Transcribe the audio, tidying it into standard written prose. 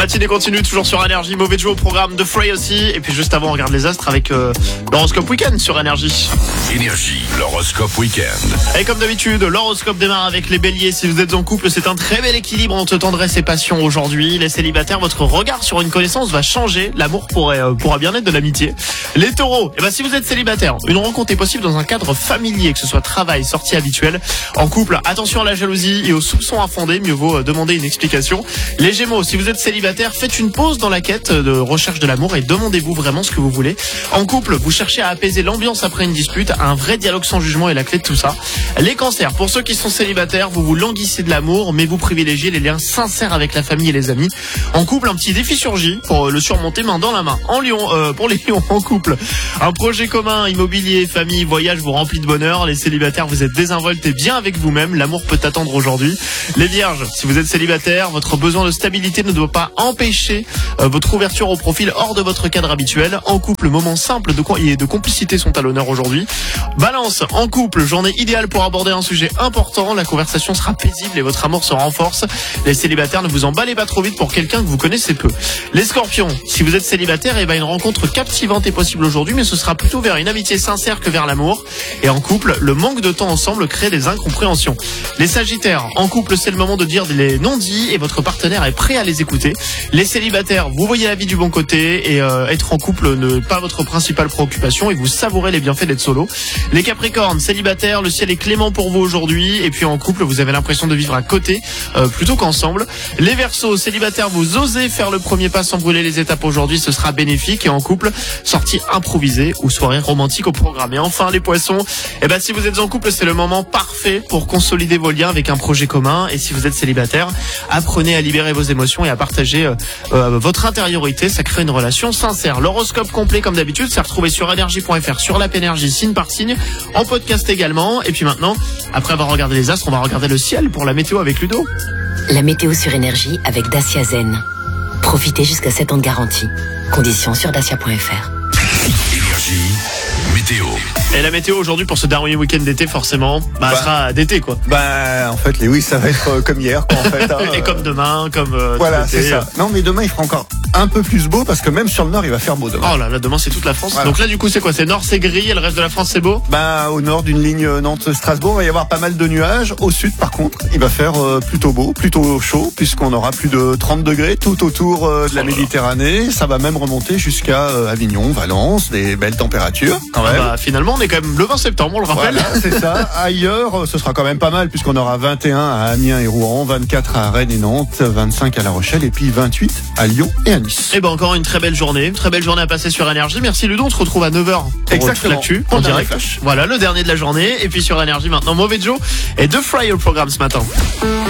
matinée continue toujours sur Énergie. Mauvais jeu au programme de Frey aussi. Et puis juste avant, on regarde les astres avec l'horoscope week-end sur Énergie. Énergie, l'horoscope week-end. Et comme d'habitude, l'horoscope démarre avec les béliers. Si vous êtes en couple, c'est un très bel équilibre entre tendresse et passion aujourd'hui. Les célibataires, votre regard sur une connaissance va changer. L'amour pourra bien être de l'amitié. Les taureaux, si vous êtes célibataire, une rencontre est possible dans un cadre familier, que ce soit travail, sortie habituelle. En couple, attention à la jalousie et aux soupçons infondés. Mieux vaut demander une explication. Les gémeaux, si vous êtes célibataire, faites une pause dans la quête de recherche de l'amour et demandez-vous vraiment ce que vous voulez. En couple, vous cherchez à apaiser l'ambiance après une dispute. Un vrai dialogue sans jugement est la clé de tout ça. Les cancers, pour ceux qui sont célibataires, vous languissez de l'amour, mais vous privilégiez les liens sincères avec la famille et les amis. En couple, un petit défi surgit pour le surmonter main dans la main. Pour les lions en couple, un projet commun, immobilier, famille, voyage vous remplit de bonheur. Les célibataires, vous êtes désinvoltes et bien avec vous-même. L'amour peut attendre aujourd'hui. Les vierges, si vous êtes célibataire, votre besoin de stabilité ne doit pas empêcher votre ouverture au profil hors de votre cadre habituel. En couple, moments simples de complicité sont à l'honneur aujourd'hui. Balance, en couple, journée idéale pour aborder un sujet important. La conversation sera paisible et votre amour se renforce. Les célibataires, ne vous emballez pas trop vite pour quelqu'un que vous connaissez peu. Les scorpions, si vous êtes célibataire, une rencontre captivante est possible aujourd'hui, mais ce sera plutôt vers une amitié sincère que vers l'amour. Et en couple, le manque de temps ensemble crée des incompréhensions. Les sagittaires, en couple, c'est le moment de dire les non-dits et votre partenaire est prêt à les écouter. Les célibataires, vous voyez la vie du bon côté et être en couple n'est pas votre principale préoccupation et vous savourez les bienfaits d'être solo. Les capricornes, célibataires, le ciel est clément pour vous aujourd'hui et puis en couple, vous avez l'impression de vivre à côté plutôt qu'ensemble. Les verseaux, célibataires, vous osez faire le premier pas sans brûler les étapes aujourd'hui, ce sera bénéfique. Et en couple, sortie improvisée ou soirée romantique au programme. Et enfin les poissons, si vous êtes en couple, c'est le moment parfait pour consolider vos liens avec un projet commun. Et si vous êtes célibataire, apprenez à libérer vos émotions et à partager votre intériorité, ça crée une relation sincère. L'horoscope complet comme d'habitude, c'est retrouvé sur énergie.fr, sur l'app Énergie, signe par signe, en podcast également. Et puis maintenant, après avoir regardé les astres, on va regarder le ciel pour la météo avec Ludo. La météo sur Énergie avec Dacia Zen. Profitez jusqu'à 7 ans de garantie. Conditions sur dacia.fr. Énergie, météo. Et la météo aujourd'hui pour ce dernier week-end d'été, forcément, elle sera d'été quoi. En fait, oui, ça va être comme hier quoi, en fait. Et comme demain, comme voilà, tout l'été. c'est ça. Non, mais demain il fera encore un peu plus beau parce que même sur le nord il va faire beau demain. Oh là, demain c'est toute la France. Voilà. Donc là du coup c'est quoi? C'est nord, c'est gris et le reste de la France c'est beau? Au nord d'une ligne Nantes-Strasbourg, il va y avoir pas mal de nuages. Au sud, par contre, il va faire plutôt beau, plutôt chaud, puisqu'on aura plus de 30 degrés tout autour de la Méditerranée. Ça va même remonter jusqu'à Avignon, Valence, des belles températures. Quand même. Finalement on est quand même le 20 septembre, on le rappelle. Voilà, c'est ça. Ailleurs, ce sera quand même pas mal, puisqu'on aura 21 à Amiens et Rouen, 24 à Rennes et Nantes, 25 à La Rochelle, et puis 28 à Lyon et à Nice. Et encore une très belle journée à passer sur Énergie. Merci Ludo, on se retrouve à 9h pour l'actu en direct. Flash. Voilà, le dernier de la journée. Et puis sur Énergie maintenant, Mauvais Joe et The Fry au programme ce matin.